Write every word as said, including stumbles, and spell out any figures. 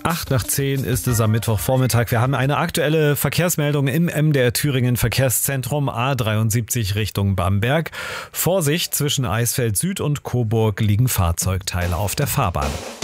Acht nach zehn ist es am Mittwochvormittag. Wir haben eine aktuelle Verkehrsmeldung im M D R Thüringen Verkehrszentrum A dreiundsiebzig Richtung Bamberg. Vorsicht, zwischen Eisfeld Süd und Coburg liegen Fahrzeugteile auf der Fahrbahn.